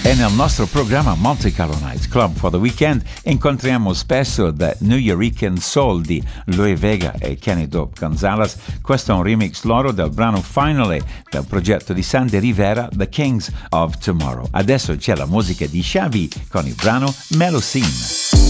E nel nostro programma Monte Carlo Nights Club for the Weekend incontriamo spesso The Nuyorican Soul di Louie Vega e Kenny Dope Gonzalez. Questo è un remix loro del brano Finally del progetto di Sandy Rivera, The Kings of Tomorrow. Adesso c'è la musica di Xavi con il brano Melocene.